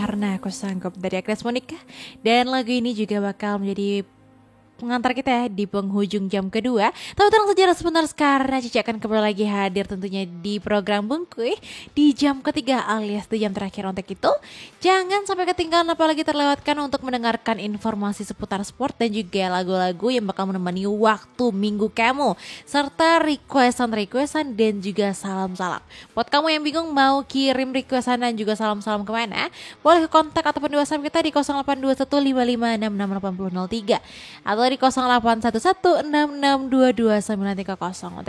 Karena Aku Sanggup dari Agnes Monica. Dan lagu ini juga bakal menjadi pengantar kita ya di penghujung jam kedua. Tapi tenang saja sebentar karena Cici akan kembali lagi hadir tentunya di program Bungkuy di jam ketiga alias di jam terakhir. Untuk itu jangan sampai ketinggalan apalagi terlewatkan untuk mendengarkan informasi seputar sport dan juga lagu-lagu yang bakal menemani waktu minggu kamu, serta requestan dan juga salam-salam. Buat kamu yang bingung mau kirim requestan dan juga salam-salam kemana, boleh ke kontak ataupun di WhatsApp kita di 082155668003 atau di 081166222930.